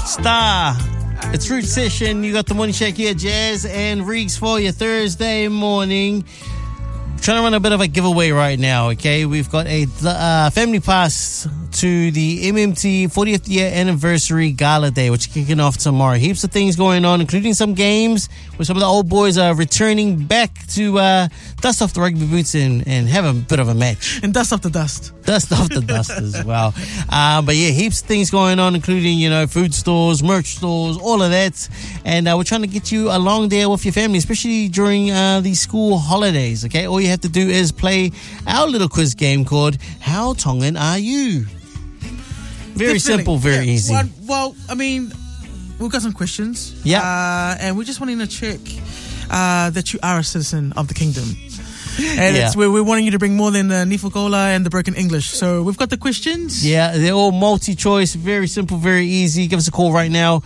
Star. It's Root Session. You got the morning check here, Jazz and Reeks for your Thursday morning. Trying to run a bit of a giveaway right now, okay? We've got a family pass to the MMT 40th year anniversary gala day, which is kicking off tomorrow. Heaps of things going on, including some games where some of the old boys are returning back to dust off the rugby boots and have a bit of a match. And dust off the dust. Dust off the dust as well. But yeah, heaps of things going on, including, you know, food stores, merch stores, all of that. And we're trying to get you along there with your family, especially during these school holidays, okay? All you have to do is play our little quiz game called How Tongan Are You? Very simple, very easy. Well, I mean, we've got some questions. Yeah. And we're just wanting to check that you are a citizen of the kingdom. And we're wanting you to bring more than the Nifogola and the broken English. So we've got the questions. Yeah, they're all multi-choice. Very simple, very easy. Give us a call right now.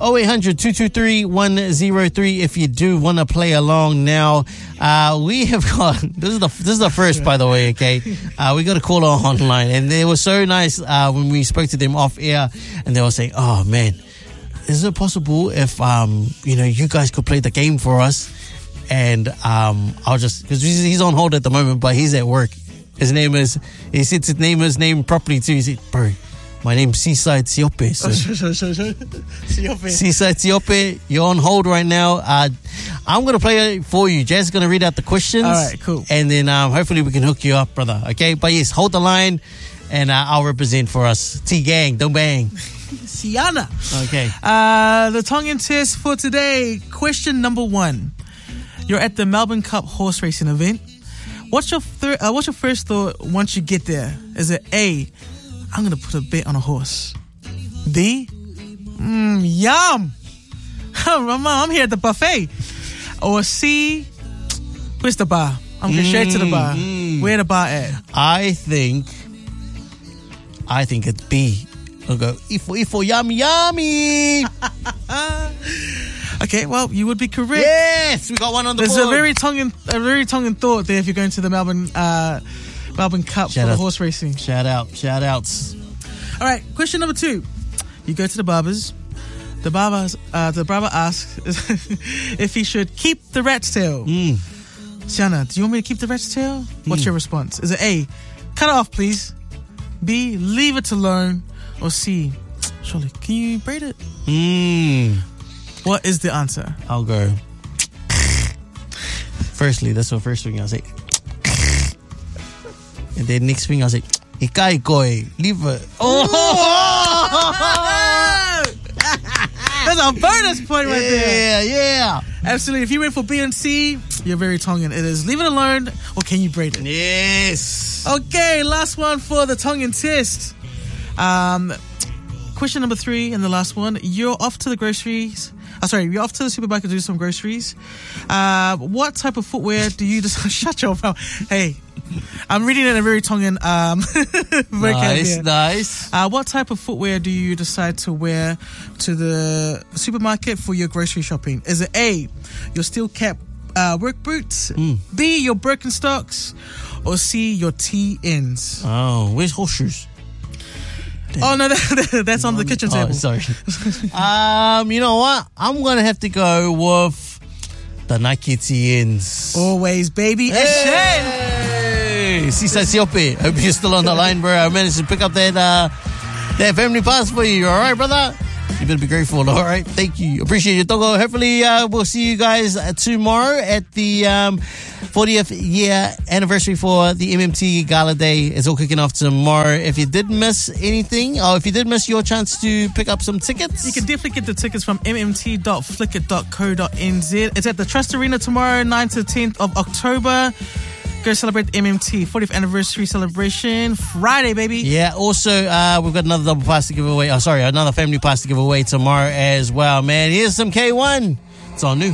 0800-223-103 if you do want to play along now. We have got, this is the first, by the way, okay? We got a caller online, and they were so nice when we spoke to them off air, and they were saying, oh man, is it possible if you guys could play the game for us? And I'll just, because he's on hold at the moment, but he's at work. He said his name properly too. He said, bro, my name's Seaside Siope. So. Seaside Siope, you're on hold right now. I'm going to play it for you. Jazz is going to read out the questions. All right, cool. And then hopefully we can hook you up, brother. Okay? But yes, hold the line and I'll represent for us. T-Gang, don't bang. Siana. Okay. The Tongan test for today. Question number 1. You're at the Melbourne Cup horse racing event. What's your first thought once you get there? Is it A, I'm going to put a bet on a horse? B, yum. I'm here at the buffet. Or C, where's the bar? I'm going straight to the bar. Where the bar at? I think it's B. I'll go, ifo, yummy, yummy. Okay, well, you would be correct. Yes, we got one on the board. There's a very Tongan thought there if you're going to the Melbourne Cup for the horse racing. Shout outs. All right, question number 2. You go to the barbers. The barber asks if he should keep the rat's tail. Siana, do you want me to keep the rat's tail? What's your response? Is it A, cut it off, please? B, leave it alone? Or C, surely, can you braid it? What is the answer? I'll go. Firstly, that's the first thing I'll say. And then next thing I'll say, ikai koi, leave it. Oh! That's a bonus point right there. Yeah. Absolutely. If you went for B and C, you're very Tongan. It is leave it alone or can you braid it? Yes. Okay, last one for the Tongan test. Question number 3 and the last one. You're off to the supermarket to do some groceries. What type of footwear do you decide? Shut your mouth. Hey, I'm reading it in a very Tongan Nice. What type of footwear do you decide to wear to the supermarket for your grocery shopping? Is it A, your steel cap work boots? B, your Birkenstocks? Or C, your TNs? Oh, where's horseshoes? Oh no, that's on the kitchen table. Sorry. You know what? I'm gonna have to go with the Nike TNs. Always, baby. Hey, Sisa Siope. Hope you're still on the line, bro. I managed to pick up that family pass for you. All right, brother. You better be grateful. All right, thank you. Appreciate you, Togo. Hopefully, we'll see you guys tomorrow at the 40th year anniversary for the MMT Gala Day. It's all kicking off tomorrow. If you did miss anything, or if you did miss your chance to pick up some tickets, you can definitely get the tickets from mmt.flickr.co.nz. It's at the Trust Arena tomorrow, 9th to 10th of October. Go celebrate MMT 40th anniversary celebration Friday, baby. Yeah, also, we've got another double pass to give away. Another family pass to give away tomorrow as well, man. Here's some K1. It's all new.